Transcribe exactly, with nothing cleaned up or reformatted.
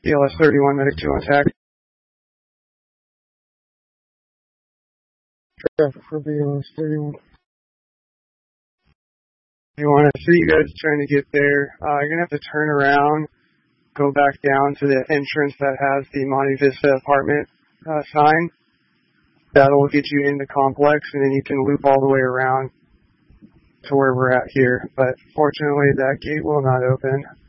B L S thirty-one, Medic two on tack. Traffic for B L S thirty-one. You want to see you guys trying to get there. Uh, you're going to have to turn around, go back down to the entrance that has the Monte Vista apartment uh, sign. That'll get you in the complex, and then you can loop all the way around to where we're at here. But fortunately, that gate will not open.